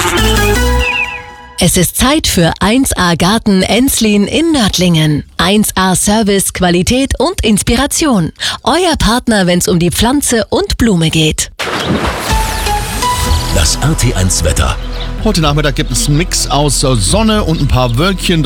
Es ist Zeit für 1A Garten Enslin in Nördlingen. 1A Service, Qualität und Inspiration. Euer Partner, wenn es um die Pflanze und Blume geht. Das RT1 Wetter. Heute Nachmittag gibt es einen Mix aus Sonne und ein paar Wölkchen.